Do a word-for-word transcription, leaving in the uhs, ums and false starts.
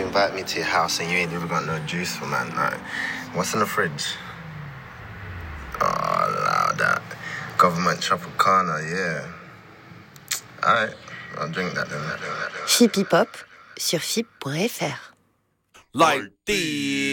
invite me to your house and you ain't even got no juice for man. Like, what's in the fridge? Oh, allow that. Government Tropicana, yeah. Alright, I'll drink that then. Phippie Pop sur fipp point f r. Like these.